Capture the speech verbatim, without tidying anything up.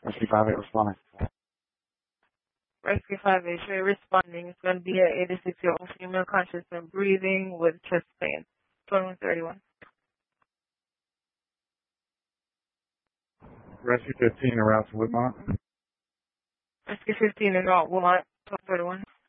Rescue five eight responding. Rescue five eight, you're responding. It's going to be an eighty-six-year-old female conscious and breathing with chest pain. twenty-one thirty-one. Rescue fifteen, around to Woodmont. Rescue fifteen in Route Woodmont. twelve thirty-one.